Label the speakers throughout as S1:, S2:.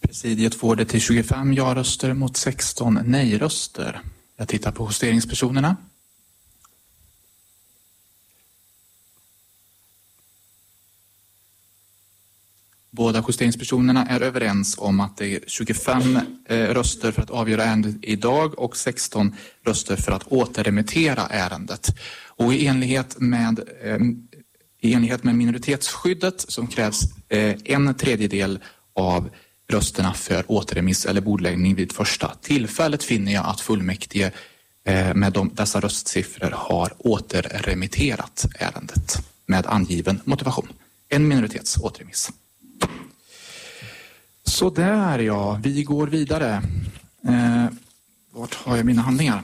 S1: Presidiet får det till 25 ja-röster mot 16 nej-röster. Jag tittar på justeringspersonerna. Båda justeringspersonerna är överens om att det är 25 röster för att avgöra ärendet idag och 16 röster för att återremittera ärendet. Och i enlighet med minoritetsskyddet som krävs 1/3 av rösterna för återremiss eller bordläggning vid första tillfället finner jag att fullmäktige med dessa röstsiffror har återremitterat ärendet med angiven motivation. En minoritetsåterremiss. Så där ja, vi går vidare. Vart har jag mina handlingar?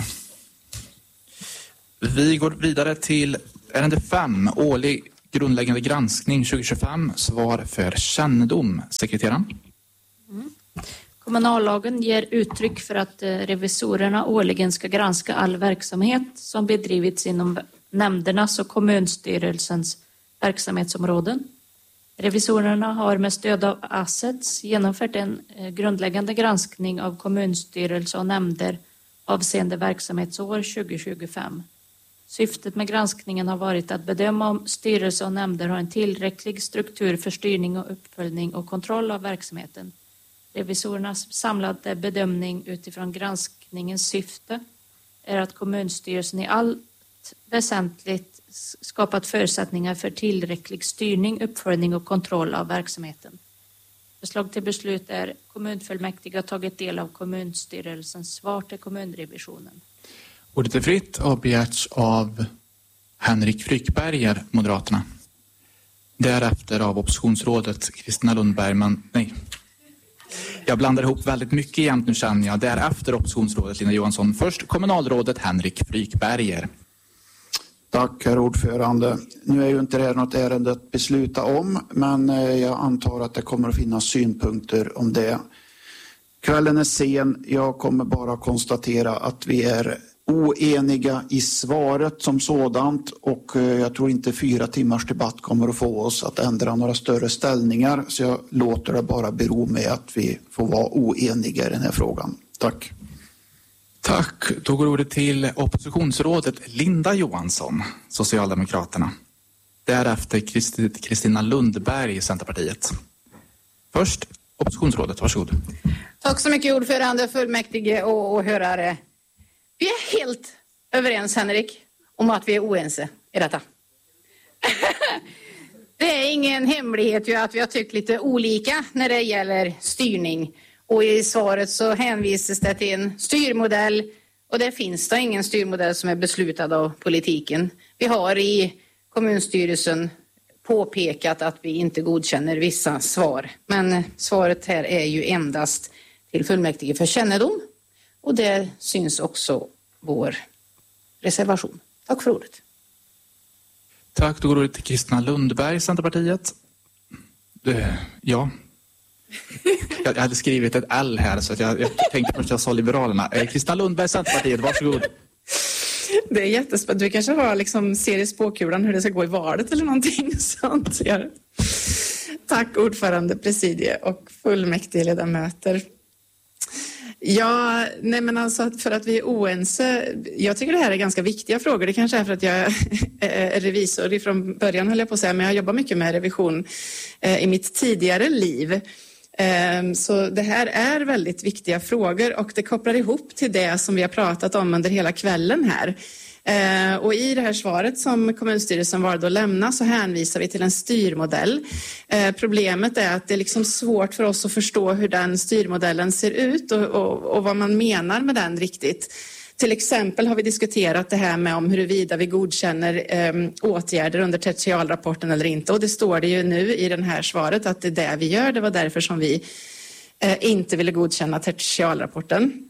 S1: Vi går vidare till ärende 5, årlig grundläggande granskning 2025, svar för kännedom. Sekreteraren.
S2: Kommunallagen ger uttryck för att revisorerna årligen ska granska all verksamhet som bedrivits inom nämndernas och kommunstyrelsens verksamhetsområden. Revisorerna har med stöd av Assets genomfört en grundläggande granskning av kommunstyrelse och nämnder avseende verksamhetsår 2025. Syftet med granskningen har varit att bedöma om styrelse och nämnder har en tillräcklig struktur för styrning och uppföljning och kontroll av verksamheten. Revisorernas samlade bedömning utifrån granskningens syfte är att kommunstyrelsen i allt väsentligt skapat förutsättningar för tillräcklig styrning, uppföljning och kontroll av verksamheten. Förslag till beslut är kommunfullmäktige har tagit del av kommunstyrelsens svar till kommunrevisionen.
S1: Ordet är fritt och begärts av Henrik Frykberger, Moderaterna. Därefter av oppositionsrådet Kristina Lundberg, jag blandar ihop väldigt mycket jämt nu känner jag. Därefter oppositionsrådet Lina Johansson. Först kommunalrådet Henrik Frykberger.
S3: Tack herr ordförande. Nu är ju inte det här något ärende att besluta om, men jag antar att det kommer att finnas synpunkter om det. Kvällen är sen. Jag kommer bara konstatera att vi är oeniga i svaret som sådant och jag tror inte 4 timmars debatt kommer att få oss att ändra några större ställningar, så jag låter det bara bero med att vi får vara oeniga i den här frågan. Tack.
S1: Tack. Då går ordet till oppositionsrådet Linda Johansson, Socialdemokraterna. Därefter Kristina Lundberg, Centerpartiet. Först oppositionsrådet, varsågod.
S4: Tack så mycket ordförande, fullmäktige och åhörare. Vi är helt överens, Henrik, om att vi är oense i detta. Det är ingen hemlighet ju att vi har tyckt lite olika när det gäller styrning. Och i svaret så hänvisas det till en styrmodell och det finns det ingen styrmodell som är beslutad av politiken. Vi har i kommunstyrelsen påpekat att vi inte godkänner vissa svar. Men svaret här är ju endast till fullmäktige för kännedom. Och det syns också vår reservation. Tack för ordet.
S1: Tack, då går det till Kristina Lundberg, Centerpartiet. Ja. Jag hade skrivit ett L här så att jag tänkte först att jag sa Liberalerna. Kristina Lundberg, Centerpartiet, varsågod.
S5: Det är jättespännande. Du kanske har ser i spåkulan hur det ska gå i valet eller någonting sånt. Tack ordförande, presidie och fullmäktige ledamöter. Ja, nej men alltså för att vi är oense. Jag tycker det här är ganska viktiga frågor. Det kanske är för att jag är revisor ifrån början höll jag på att säga. Men jag jobbar mycket med revision i mitt tidigare liv. Så det här är väldigt viktiga frågor och det kopplar ihop till det som vi har pratat om under hela kvällen här. Och i det här svaret som kommunstyrelsen valde att lämna så hänvisar vi till en styrmodell. Problemet är att det är liksom svårt för oss att förstå hur den styrmodellen ser ut och vad man menar med den riktigt. Till exempel har vi diskuterat det här med om huruvida vi godkänner åtgärder under tertialrapporten eller inte. Och det står det ju nu i det här svaret att det är det vi gör. Det var därför som vi inte ville godkänna tertialrapporten.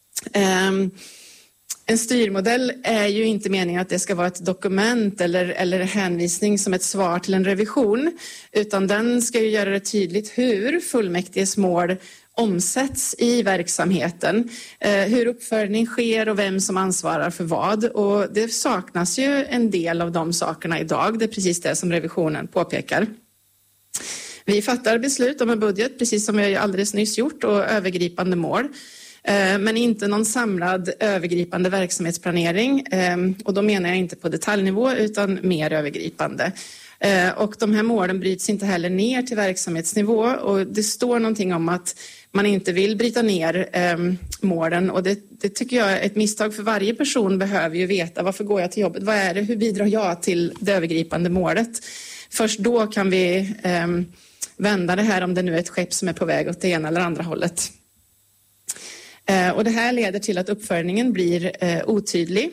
S5: En styrmodell är ju inte meningen att det ska vara ett dokument eller hänvisning som ett svar till en revision. Utan den ska ju göra det tydligt hur fullmäktiges mål omsätts i verksamheten, hur uppföljning sker och vem som ansvarar för vad. Och det saknas ju en del av de sakerna idag. Det är precis det som revisionen påpekar. Vi fattar beslut om en budget, precis som vi alldeles nyss gjort, och övergripande mål. Men inte någon samlad övergripande verksamhetsplanering. Och då menar jag inte på detaljnivå utan mer övergripande. Och de här målen bryts inte heller ner till verksamhetsnivå. Och det står någonting om att man inte vill bryta ner målen. Och det tycker jag är ett misstag, för varje person behöver ju veta varför går jag till jobbet? Vad är det? Hur bidrar jag till det övergripande målet? Först då kan vi vända det här, om det nu är ett skepp som är på väg åt det ena eller andra hållet. Och det här leder till att uppföljningen blir otydlig.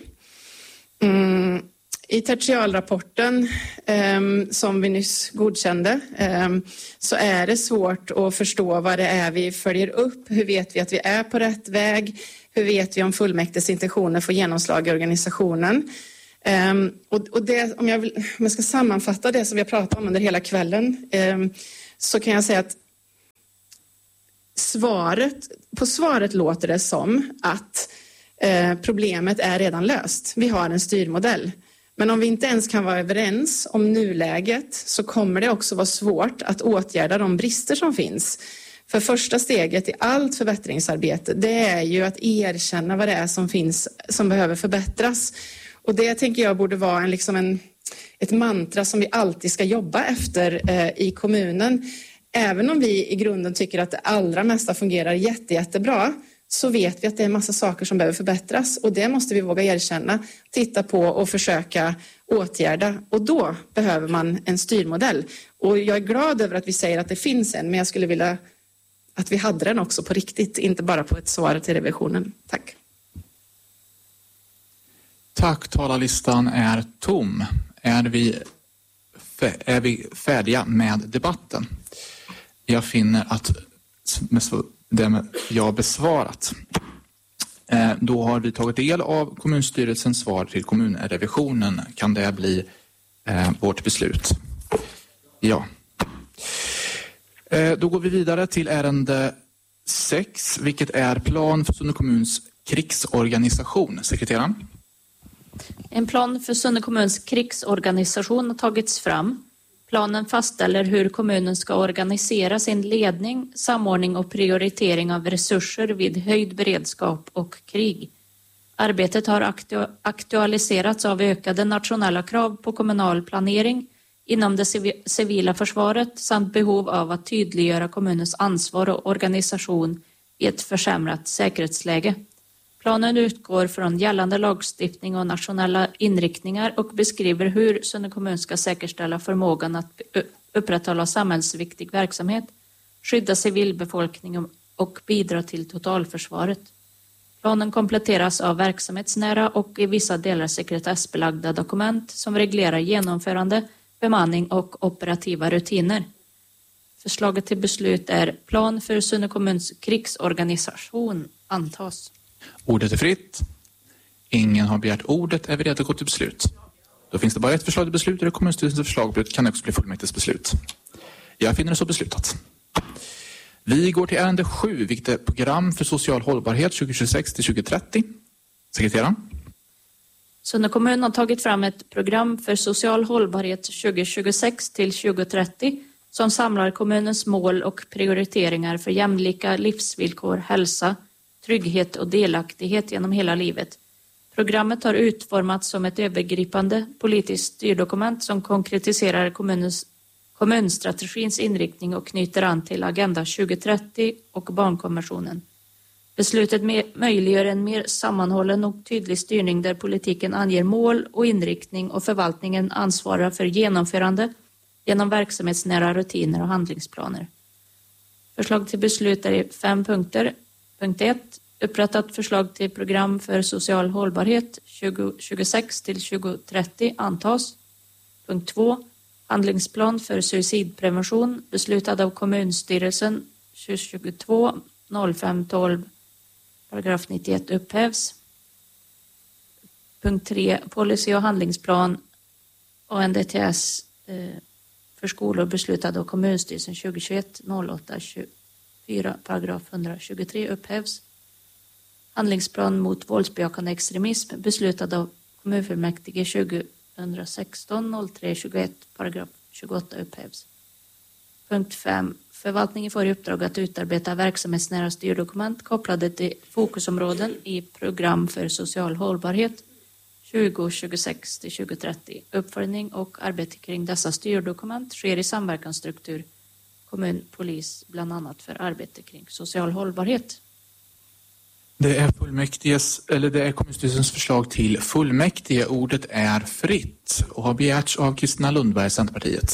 S5: I tertialrapporten som vi nyss godkände så är det svårt att förstå vad det är vi följer upp. Hur vet vi att vi är på rätt väg? Hur vet vi om fullmäktiges intentioner får genomslag i organisationen? Och det, om jag ska sammanfatta det som vi har pratat om under hela kvällen, så kan jag säga att på svaret låter det som att problemet är redan löst. Vi har en styrmodell. Men om vi inte ens kan vara överens om nuläget så kommer det också vara svårt att åtgärda de brister som finns. För första steget i allt förbättringsarbete, det är ju att erkänna vad det är som finns som behöver förbättras. Och det tänker jag borde vara ett mantra som vi alltid ska jobba efter i kommunen. Även om vi i grunden tycker att det allra mesta fungerar jättebra, så vet vi att det är en massa saker som behöver förbättras. Och det måste vi våga erkänna, titta på och försöka åtgärda. Och då behöver man en styrmodell. Och jag är glad över att vi säger att det finns en, men jag skulle vilja att vi hade den också på riktigt, inte bara på ett svar till revisionen. Tack.
S1: Tack, talarlistan är tom. Är vi färdiga med debatten? Jag finner att det jag besvarat. Då har vi tagit del av kommunstyrelsens svar till kommunrevisionen. Kan det bli vårt beslut? Ja. Då går vi vidare till ärende 6, vilket är plan för Sunne kommuns krigsorganisation. Sekreteraren.
S2: En plan för Sunne kommuns krigsorganisation har tagits fram. Planen fastställer hur kommunen ska organisera sin ledning, samordning och prioritering av resurser vid höjd beredskap och krig. Arbetet har aktualiserats av ökade nationella krav på kommunal planering inom det civila försvaret samt behov av att tydliggöra kommunens ansvar och organisation i ett försämrat säkerhetsläge. Planen utgår från gällande lagstiftning och nationella inriktningar och beskriver hur Sunne kommun ska säkerställa förmågan att upprätthålla samhällsviktig verksamhet, skydda civilbefolkningen och bidra till totalförsvaret. Planen kompletteras av verksamhetsnära och i vissa delar sekretessbelagda dokument som reglerar genomförande, bemanning och operativa rutiner. Förslaget till beslut är plan för Sunne kommuns krigsorganisation antas.
S1: Ordet är fritt. Ingen har begärt ordet. Är vi redo att gå till beslut? Då finns det bara ett förslag till beslut och det kommunstyrelsens förslag kan också bli fullmäktiges beslut. Jag finner det så beslutat. Vi går till ärende 7, vilket är program för social hållbarhet 2026-2030. Sekreteraren.
S2: Sunne kommun har tagit fram ett program för social hållbarhet 2026-2030 som samlar kommunens mål och prioriteringar för jämlika livsvillkor, hälsa, trygghet och delaktighet genom hela livet. Programmet har utformats som ett övergripande politiskt styrdokument som konkretiserar kommunstrategins inriktning och knyter an till Agenda 2030 och barnkonventionen. Beslutet möjliggör en mer sammanhållen och tydlig styrning där politiken anger mål och inriktning och förvaltningen ansvarar för genomförande genom verksamhetsnära rutiner och handlingsplaner. Förslag till beslut är i 5 punkter. Punkt 1. Upprättat förslag till program för social hållbarhet 2026-2030 antas. Punkt 2. Handlingsplan för suicidprevention beslutad av kommunstyrelsen 2022 0512 paragraf 91 upphävs. Punkt 3. Policy och handlingsplan ANDTS för skolor beslutad av kommunstyrelsen 2021 08 24 paragraf 123 upphävs. Handlingsplan mot våldsbejakande extremism beslutad av kommunfullmäktige 2016 03 21 paragraf 28 upphävs. Punkt 5. Förvaltningen får i uppdrag att utarbeta verksamhetsnära styrdokument kopplade till fokusområden i program för social hållbarhet 2026 till 2030. Uppföljning och arbete kring dessa styrdokument sker i samverkansstruktur kommun, polis, bland annat för arbete kring social hållbarhet.
S1: Det är kommunstyrelsens förslag till fullmäktige. Ordet är fritt och har begärts av Kristina Lundberg, Centerpartiet.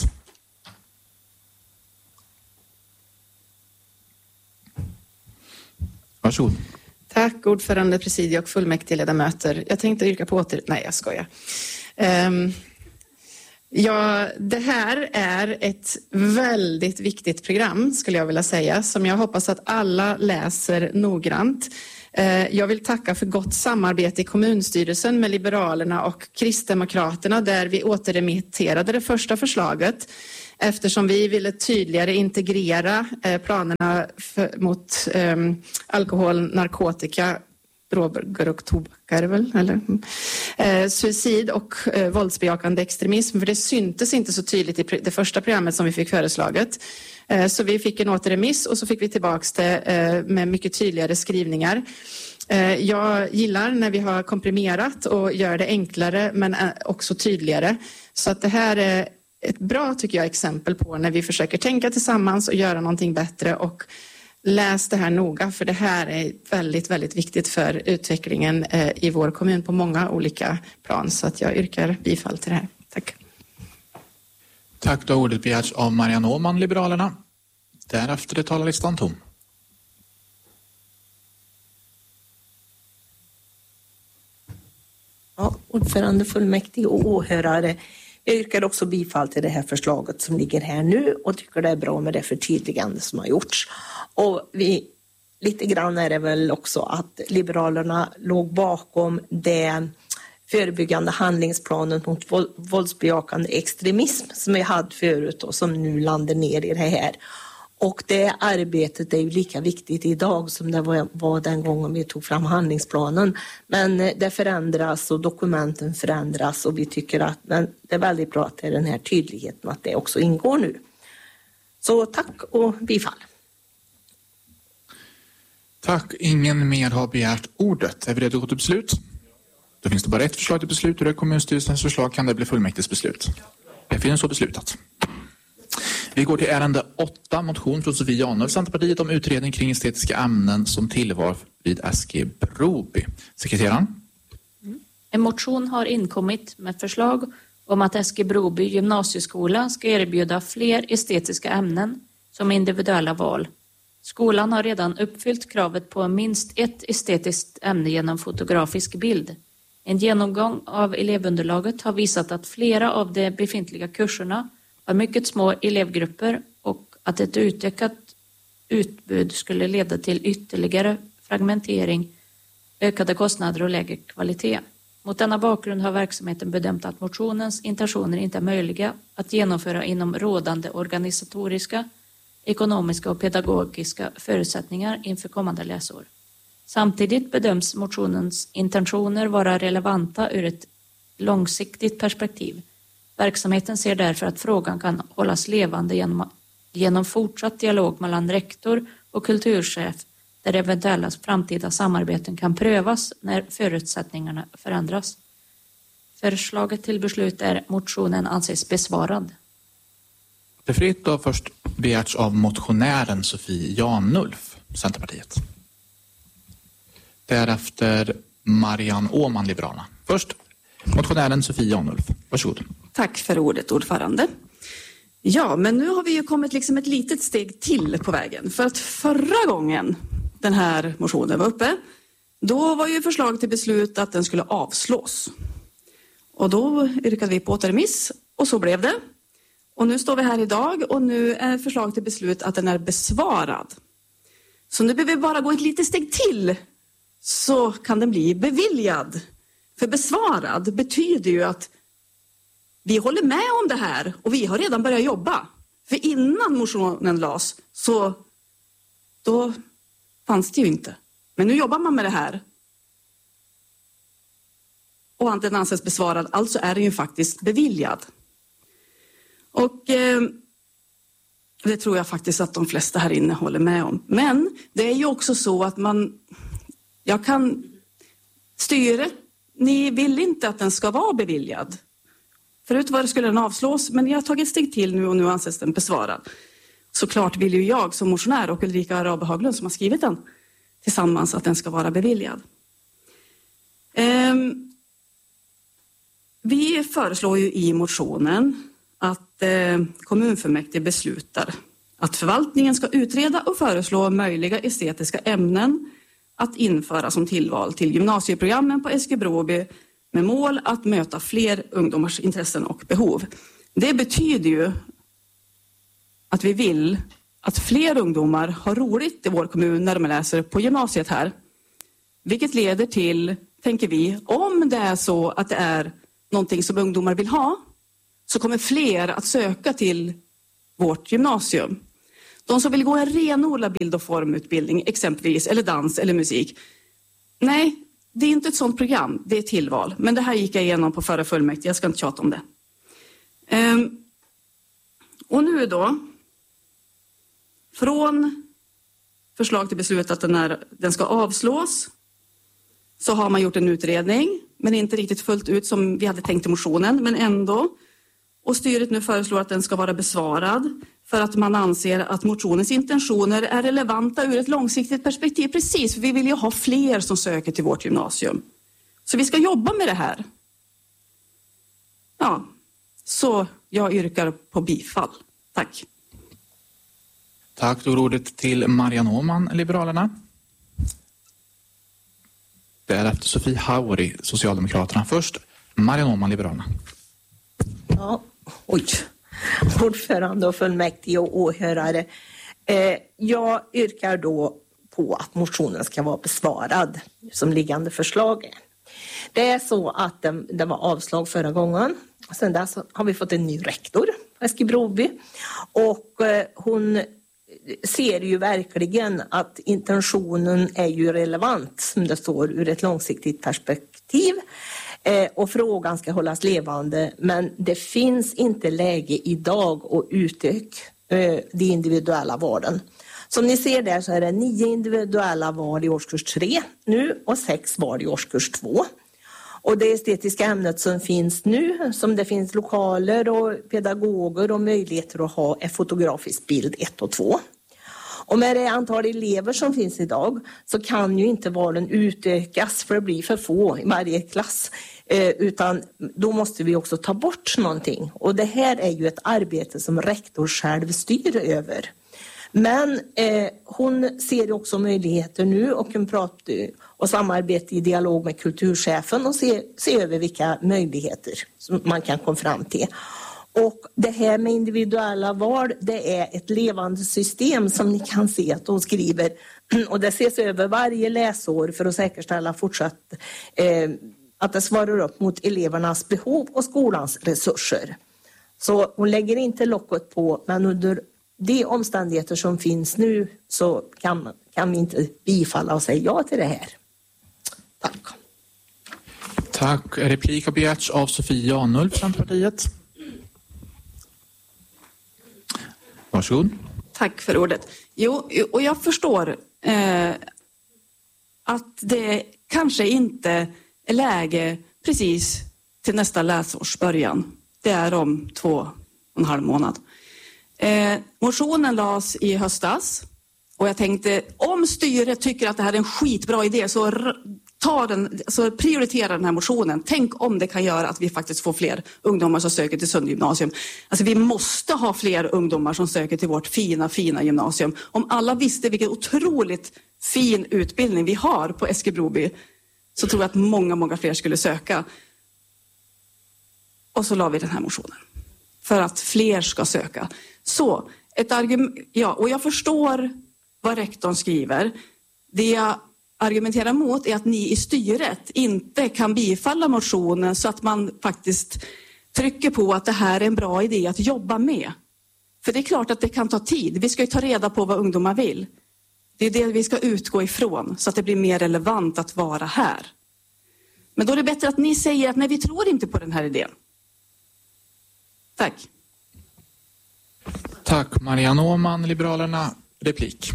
S1: Varsågod.
S5: Tack ordförande, presidium och fullmäktige ledamöter. Jag tänkte yrka på Nej, jag skojar. Det här är ett väldigt viktigt program skulle jag vilja säga, som jag hoppas att alla läser noggrant. Jag vill tacka för gott samarbete i kommunstyrelsen med Liberalerna och Kristdemokraterna där vi återremitterade det första förslaget eftersom vi ville tydligare integrera planerna mot alkohol, narkotika, droger och tobak suicid och våldsbejakande extremism, för det syntes inte så tydligt i det första programmet som vi fick föreslaget. Så vi fick en återremiss och så fick vi tillbaka det med mycket tydligare skrivningar. Jag gillar när vi har komprimerat och gör det enklare men också tydligare. Så att det här är ett bra, tycker jag, exempel på när vi försöker tänka tillsammans och göra någonting bättre. Och läs det här noga, för det här är väldigt, väldigt viktigt för utvecklingen i vår kommun på många olika plan. Så att jag yrkar bifall till det här. Tack.
S1: Tack, då ordet begärts av Marianne Åhman, Liberalerna. Därefter är talarlistan tom.
S6: Ja, ordförande, fullmäktige och åhörare. Jag yrkar också bifall till det här förslaget som ligger här nu och tycker det är bra med det förtydligande som har gjorts. Och lite grann är det väl också att Liberalerna låg bakom det förebyggande handlingsplanen mot våldsbejakande extremism som vi hade förut och som nu landar ner i det här. Och det arbetet är ju lika viktigt idag som det var den gången vi tog fram handlingsplanen. Men det förändras och dokumenten förändras och vi tycker att det är väldigt bra att det är den här tydligheten att det också ingår nu. Så tack och bifall.
S1: Tack, ingen mer har begärt ordet. Är vi redo att gå till beslut? Då finns det bara ett förslag till beslut och det är kommunstyrelsens förslag. Kan det bli fullmäktiges beslut? Det finns så beslutat. Vi går till ärende 8, motion från Sofie Janulf, Centerpartiet, om utredning kring estetiska ämnen som tillvar vid SG Broby. Sekreteraren?
S2: En motion har inkommit med förslag om att SG Broby gymnasieskola ska erbjuda fler estetiska ämnen som individuella val. Skolan har redan uppfyllt kravet på minst ett estetiskt ämne genom fotografisk bild. En genomgång av elevunderlaget har visat att flera av de befintliga kurserna har mycket små elevgrupper och att ett utökat utbud skulle leda till ytterligare fragmentering, ökade kostnader och lägre kvalitet. Mot denna bakgrund har verksamheten bedömt att motionens intentioner inte är möjliga att genomföra inom rådande organisatoriska, ekonomiska och pedagogiska förutsättningar inför kommande läsår. Samtidigt bedöms motionens intentioner vara relevanta ur ett långsiktigt perspektiv. Verksamheten ser därför att frågan kan hållas levande genom fortsatt dialog mellan rektor och kulturchef där eventuella framtida samarbeten kan prövas när förutsättningarna förändras. Förslaget till beslut är motionen anses besvarad.
S1: Det är fritt och först begärts av motionären Sofie Janulf, Centerpartiet. Därefter Marianne Åhman, Liberalerna. Först motionären Sofie Janulf. Varsågod.
S7: Tack för ordet, ordförande. Ja, men nu har vi ju kommit liksom ett litet steg till på vägen. För att förra gången den här motionen var uppe, då var ju förslag till beslut att den skulle avslås. Och då yrkade vi på återremiss och så blev det. Och nu står vi här idag och nu är förslag till beslut att den är besvarad. Så nu behöver vi bara gå ett litet steg till så kan den bli beviljad. För besvarad betyder ju att vi håller med om det här och vi har redan börjat jobba. För innan motionen lades så då fanns det ju inte. Men nu jobbar man med det här. Och den anses besvarad, alltså är den ju faktiskt beviljad. Och Det tror jag faktiskt att de flesta här inne håller med om. Men det är ju också så att styret, ni vill inte att den ska vara beviljad. Förut skulle den avslås, men jag har tagit ett steg till nu och nu anses den besvarad. Såklart vill ju jag som motionär och Ulrika Arabe Haglund som har skrivit den tillsammans att den ska vara beviljad. Vi föreslår ju i motionen att kommunfullmäktige beslutar att förvaltningen ska utreda och föreslå möjliga estetiska ämnen att införa som tillval till gymnasieprogrammen på SG Broby med mål att möta fler ungdomars intressen och behov. Det betyder ju att vi vill att fler ungdomar har roligt i vår kommun när de läser på gymnasiet här. Vilket leder till, tänker vi, om det är så att det är någonting som ungdomar vill ha, så kommer fler att söka till vårt gymnasium. De som vill gå en renodlad bild- och formutbildning exempelvis, eller dans eller musik. Nej, det är inte ett sådant program, det är tillval. Men det här gick jag igenom på förra fullmäktige, jag ska inte tjata om det. Och nu då, från förslag till beslut att den ska avslås, så har man gjort en utredning, men inte riktigt fullt ut som vi hade tänkt i motionen, men ändå. Och styret nu föreslår att den ska vara besvarad för att man anser att motionens intentioner är relevanta ur ett långsiktigt perspektiv. Precis, för vi vill ju ha fler som söker till vårt gymnasium. Så vi ska jobba med det här. Ja, så jag yrkar på bifall. Tack.
S1: Tack, då går ordet till Marianne Åhman, Liberalerna. Därefter Sofie Hauri, Socialdemokraterna. Först Marianne Åhman, Liberalerna.
S6: Ja, ordförande och fullmäktige och åhörare. Jag yrkar då på att motionen ska vara besvarad som liggande förslag. Det är så att det var avslag förra gången. Sen dess har vi fått en ny rektor på SG Broby. Och hon ser ju verkligen att intentionen är ju relevant, som det står, ur ett långsiktigt perspektiv. Och frågan ska hållas levande, men det finns inte läge idag att utöka de individuella valen. Som ni ser där så är det 9 individuella val i årskurs 3 nu och 6 val i årskurs 2. Och det estetiska ämnet som finns nu, som det finns lokaler och pedagoger och möjligheter att ha, är fotografisk bild 1 och 2. Och med det antal elever som finns idag så kan ju inte valen utökas, för det blir för få i varje klass. Utan då måste vi också ta bort någonting. Och det här är ju ett arbete som rektor själv styr över. Men hon ser också möjligheter nu och kan prata och samarbeta i dialog med kulturchefen och se över vilka möjligheter som man kan komma fram till. Och det här med individuella val, det är ett levande system som ni kan se att de skriver. Och det ses över varje läsår för att säkerställa fortsatt att det svarar upp mot elevernas behov och skolans resurser. Så hon lägger inte locket på, men under de omständigheter som finns nu så kan vi inte bifalla och säga ja till det här. Tack.
S1: Tack. Replik har begärts av Sofie Janulf, Centerpartiet. Varsågod.
S7: Tack för ordet. Jo, och jag förstår att det kanske inte är läge precis till nästa läsårs början. Det är om 2,5 månad. Motionen lades i höstas och jag tänkte, om styret tycker att det här är en skitbra idé så prioritera den här motionen. Tänk om det kan göra att vi faktiskt får fler ungdomar som söker till Sundby gymnasium. Alltså vi måste ha fler ungdomar som söker till vårt fina gymnasium. Om alla visste vilken otroligt fin utbildning vi har på SG Broby så tror jag att många fler skulle söka. Och så la vi den här motionen. För att fler ska söka. Så, ett argument, ja, och jag förstår vad rektorn skriver. Det jag argumenterar mot är att ni i styret inte kan bifalla motionen så att man faktiskt trycker på att det här är en bra idé att jobba med. För det är klart att det kan ta tid. Vi ska ju ta reda på vad ungdomar vill. Det är det vi ska utgå ifrån så att det blir mer relevant att vara här. Men då är det bättre att ni säger att nej, vi tror inte på den här idén. Tack.
S1: Tack. Marianne Åhman, Liberalerna. Replik.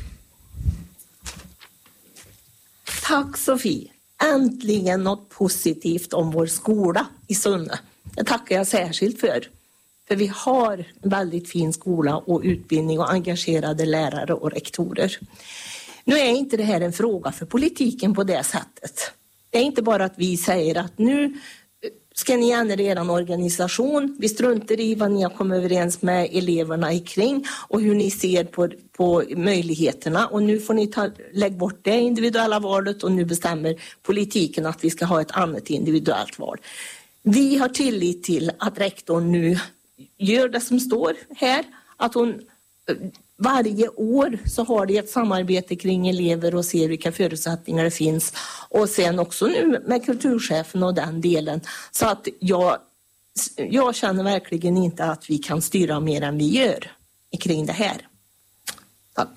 S6: Tack Sofie. Äntligen något positivt om vår skola i Sunne. Det tackar jag särskilt för. För vi har en väldigt fin skola och utbildning och engagerade lärare och rektorer. Nu är inte det här en fråga för politiken på det sättet. Det är inte bara att vi säger att nu ska ni ändra er organisation. Vi struntar i vad ni har kommit överens med eleverna kring och hur ni ser på möjligheterna. Och nu får ni lägga bort det individuella valet och nu bestämmer politiken att vi ska ha ett annat individuellt val. Vi har tillit till att rektorn nu gör det som står här. Att hon varje år så har det ett samarbete kring elever och ser vilka förutsättningar det finns. Och sen också nu med kulturchefen och den delen. Så att jag känner verkligen inte att vi kan styra mer än vi gör kring det här. Tack.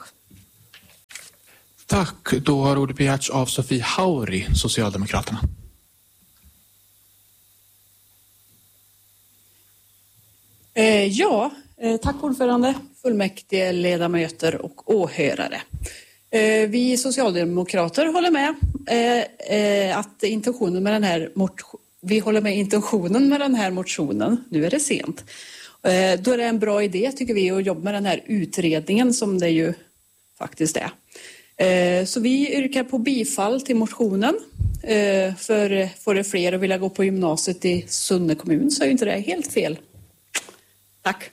S1: Tack. Då har ordet begärts av Sofie Hauri, Socialdemokraterna.
S7: Tack ordförande, fullmäktige, ledamöter och åhörare. Vi socialdemokrater håller med att intentionen med den här motionen. Nu är det sent. Då är det en bra idé tycker vi att jobba med den här utredningen som det ju faktiskt är. Så vi yrkar på bifall till motionen. För får det fler att vilja gå på gymnasiet i Sunne kommun så är ju inte det helt fel. Tack.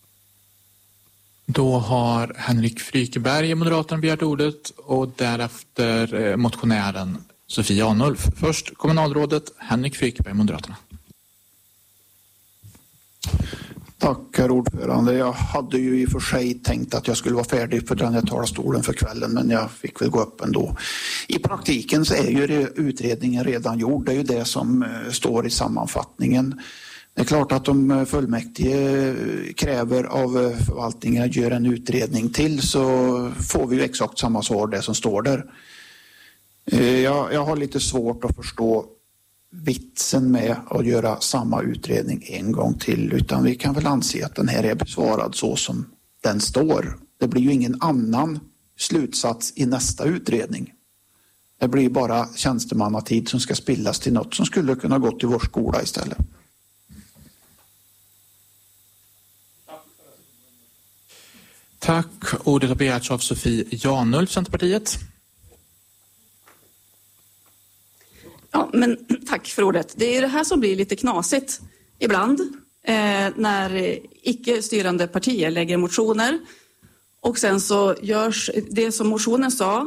S1: Då har Henrik Frykeberg, Moderaterna, begärt ordet och därefter motionären Sofie Janulf. Först kommunalrådet Henrik Frykeberg, Moderaterna.
S3: Tack herr ordförande. Jag hade ju i och för sig tänkt att jag skulle vara färdig för den här talarstolen för kvällen, men jag fick väl gå upp ändå. I praktiken så är ju utredningen redan gjord. Det är ju det som står i sammanfattningen. Det är klart att om fullmäktige kräver av förvaltningen att göra en utredning till så får vi ju exakt samma svar det som står där. Jag har lite svårt att förstå vitsen med att göra samma utredning en gång till, utan vi kan väl anse att den här är besvarad så som den står. Det blir ju ingen annan slutsats i nästa utredning. Det blir bara tjänstemannatid som ska spillas till något som skulle kunna gå till vår skola istället.
S1: Tack. Ordet har begärts av Sofie Janulf, Centerpartiet.
S7: Ja, men tack för ordet. Det är det här som blir lite knasigt ibland när icke-styrande partier lägger motioner och sen så görs det som motionen sa,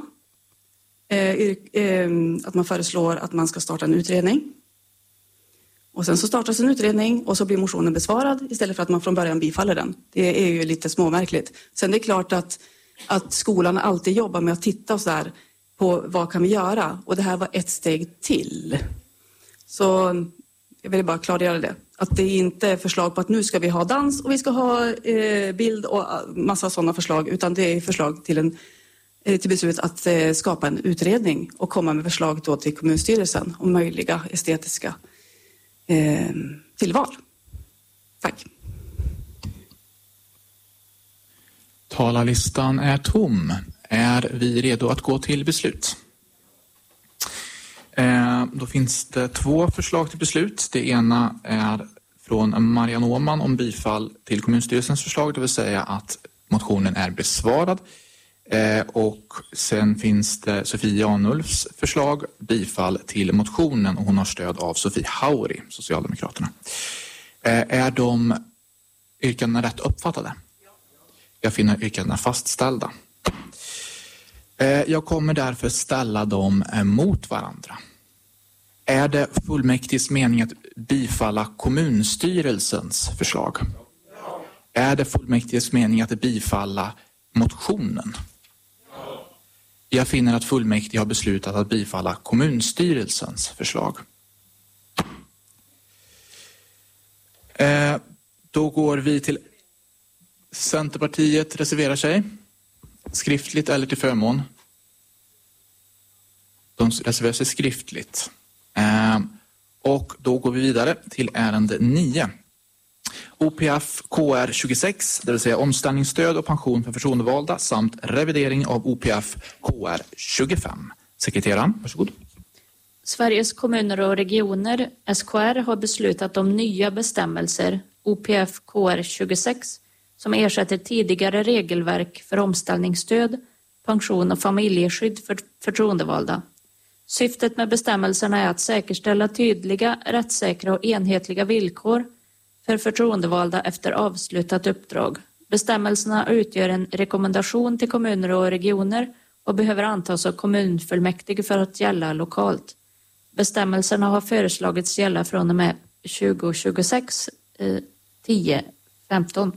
S7: att man föreslår att man ska starta en utredning. Och sen så startas en utredning och så blir motionen besvarad istället för att man från början bifaller den. Det är ju lite småmärkligt. Sen det är klart att skolan alltid jobbar med att titta så där på vad kan vi göra. Och det här var ett steg till. Så jag vill bara klargöra det. Att det inte är förslag på att nu ska vi ha dans och vi ska ha bild och massa sådana förslag. Utan det är förslag till beslut att skapa en utredning och komma med förslag då till kommunstyrelsen om möjliga estetiska tillval. Tack.
S1: Talarlistan är tom. Är vi redo att gå till beslut? Då finns det 2 förslag till beslut. Det ena är från Marianne Åhman om bifall till kommunstyrelsens förslag, det vill säga att motionen är besvarad. Och sen finns det Sofie Janulfs förslag, bifall till motionen, och hon har stöd av Sofie Hauri, Socialdemokraterna. Är de yrkandena rätt uppfattade? Jag finner yrkandena fastställda. Jag kommer därför ställa dem mot varandra. Är det fullmäktiges mening att bifalla kommunstyrelsens förslag? Är det fullmäktiges mening att bifalla motionen? Jag finner att fullmäktige har beslutat att bifalla kommunstyrelsens förslag. Då går vi till Centerpartiet reserverar sig. Skriftligt eller till förmån? De reserverar sig skriftligt. Och då går vi vidare till ärende 9. OPF KR 26, det vill säga omställningsstöd och pension för förtroendevalda samt revidering av OPF KR 25. Sekreteraren, varsågod.
S2: Sveriges kommuner och regioner, SKR, har beslutat om nya bestämmelser, OPF KR 26, som ersätter tidigare regelverk för omställningsstöd, pension och familjeskydd för förtroendevalda. Syftet med bestämmelserna är att säkerställa tydliga, rättssäkra och enhetliga villkor för förtroendevalda efter avslutat uppdrag. Bestämmelserna utgör en rekommendation till kommuner och regioner och behöver antas av kommunfullmäktige för att gälla lokalt. Bestämmelserna har föreslagits gälla från och med 2026 10-15.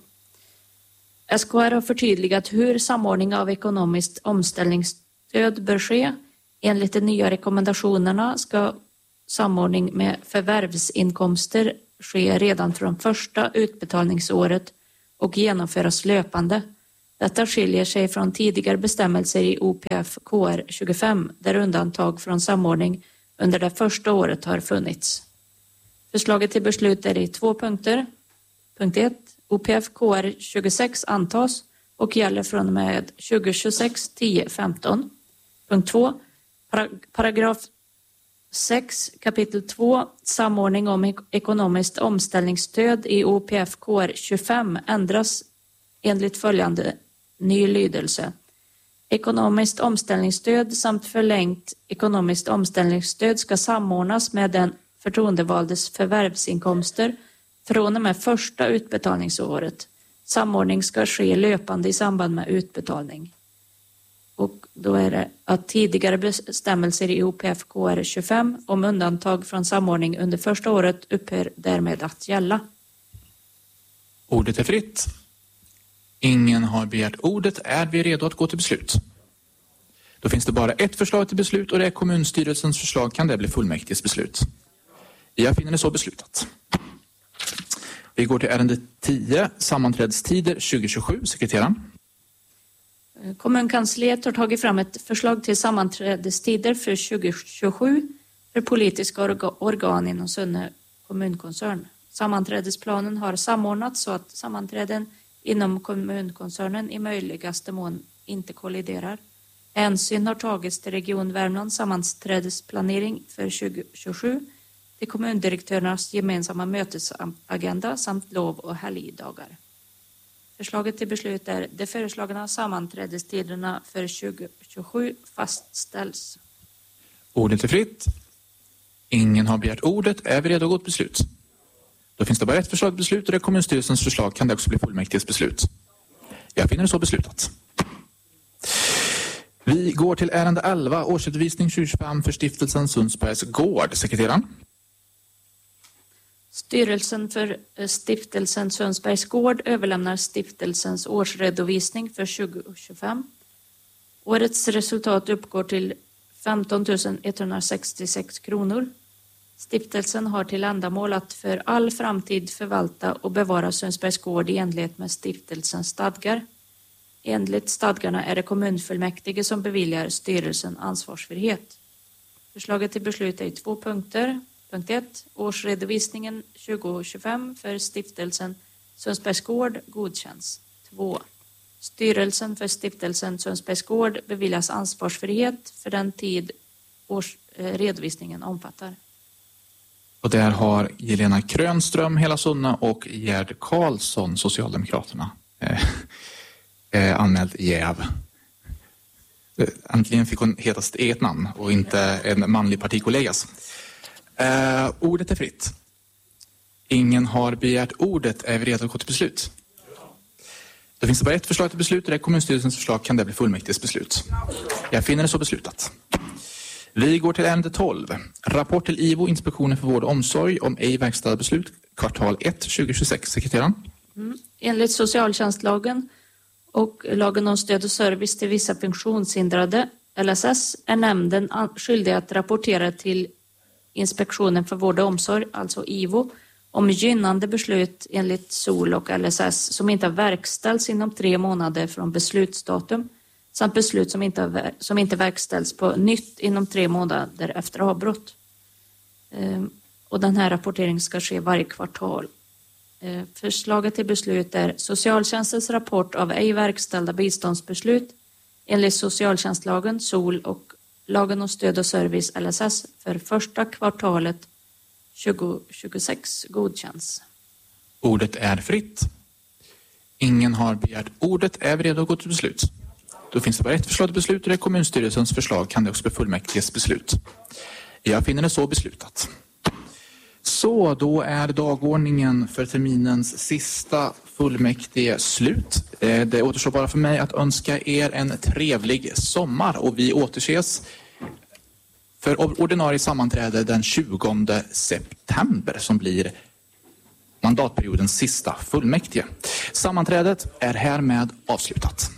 S2: SKR har förtydligat hur samordning av ekonomiskt omställningsstöd bör ske. Enligt de nya rekommendationerna ska samordning med förvärvsinkomster ske redan från första utbetalningsåret och genomföras löpande. Detta skiljer sig från tidigare bestämmelser i OPF KR 25 där undantag från samordning under det första året har funnits. Förslaget till beslut är i 2 punkter. Punkt 1. OPF KR 26 antas och gäller från och med 2026 10-15. Punkt 2. Paragraf 6 kapitel 2 samordning om ekonomiskt omställningsstöd i OPF KR 25 ändras enligt följande ny lydelse. Ekonomiskt omställningsstöd samt förlängt ekonomiskt omställningsstöd ska samordnas med den förtroendevaldes förvärvsinkomster från och med första utbetalningsåret. Samordning ska ske löpande i samband med utbetalning. Och då är det att tidigare bestämmelser i OPF KR 25 om undantag från samordning under första året upphör därmed att gälla.
S1: Ordet är fritt. Ingen har begärt ordet. Är vi redo att gå till beslut? Då finns det bara ett förslag till beslut och det är kommunstyrelsens förslag. Kan det bli fullmäktiges beslut? Jag finner det så beslutat. Vi går till ärende 10, sammanträdestider 2027. Sekreteraren.
S2: Kommunkansliet har tagit fram ett förslag till sammanträdestider för 2027 för politiska organ inom Sunne kommunkoncern. Sammanträdesplanen har samordnats så att sammanträden inom kommunkoncernen i möjligaste mån inte kolliderar. Hänsyn har tagits till Region Värmlands sammanträdesplanering för 2027, till kommundirektörernas gemensamma mötesagenda samt lov- och helgdagar. Förslaget till beslut är de föreslagna sammanträdestiderna för 2027 fastställs.
S1: Ordet är fritt. Ingen har begärt ordet. Är vi redo att gå till beslut? Då finns det bara ett förslag till beslut och det är kommunstyrelsens förslag. Kan det också bli fullmäktiges beslut? Jag finner det så beslutat. Vi går till ärende 11, årsredovisning 2025 för stiftelsen Sundsbergs gård. Sekreteraren.
S2: Styrelsen för stiftelsen Sundsbergs gård överlämnar stiftelsens årsredovisning för 2025. Årets resultat uppgår till 15 166 kronor. Stiftelsen har till ändamål att för all framtid förvalta och bevara Sundsbergs gård i enlighet med stiftelsens stadgar. Enligt stadgarna är det kommunfullmäktige som beviljar styrelsen ansvarsfrihet. Förslaget till beslut är i 2 punkter. Punkt 1. Årsredovisningen 2025 för stiftelsen Sundsbergs gård godkänns. 2. Styrelsen för stiftelsen Sundsbergs gård beviljas ansvarsfrihet för den tid redovisningen omfattar.
S1: Och där har Jelena Krönström, Hela Sunna och Gerd Karlsson, Socialdemokraterna, anmält jäv. Äntligen fick hon heta sitt eget namn och inte en manlig partikollegas. Ordet är fritt. Ingen har begärt ordet. Är vi redo att gå till beslut? Då finns det bara ett förslag till beslut och det är kommunstyrelsens förslag. Kan det bli fullmäktiges beslut? Jag finner det så beslutat. Vi går till ärende 12. Rapport till IVO, Inspektionen för vård och omsorg om ej verkställda beslut, kvartal 1 2026. Sekreteraren.
S2: Enligt socialtjänstlagen och lagen om stöd och service till vissa funktionshindrade, LSS, är nämnden skyldig att rapportera till Inspektionen för vård och omsorg, alltså IVO, om gynnande beslut enligt SOL och LSS som inte har verkställts inom 3 månader från beslutsdatum samt beslut som inte verkställs på nytt inom 3 månader efter avbrott. Och den här rapporteringen ska ske varje kvartal. Förslaget till beslut är socialtjänstens rapport av ej verkställda biståndsbeslut enligt socialtjänstlagen, SOL och lagen om stöd och service, LSS, för första kvartalet 2026 godkänns.
S1: Ordet är fritt. Ingen har begärt ordet. Är vi redo att gå till beslut? Då finns det bara ett förslag till beslut och det är kommunstyrelsens förslag. Kan det också bli fullmäktiges beslut? Jag finner det så beslutat. Så då är dagordningen för terminens sista fullmäktige slut. Det återstår bara för mig att önska er en trevlig sommar och vi återses för ordinarie sammanträde den 20 september som blir mandatperiodens sista fullmäktige. Sammanträdet är härmed avslutat.